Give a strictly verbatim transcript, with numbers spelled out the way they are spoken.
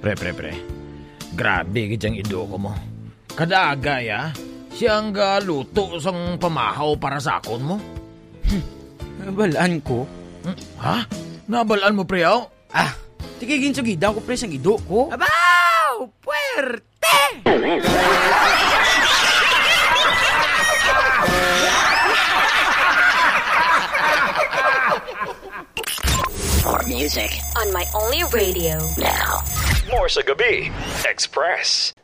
Pre, pre, pre. Grabe gidyang ido ko mo. Kadagay ah. Siyang galuto sang pamahaw para sa akon mo. Nabalaan ko. Ha? Nabalaan mo, preyaw? Ah, tigigin sugida ko pre sang ido ko. Abaw! Puerte! More music on my only radio now. More sa gabi, Express.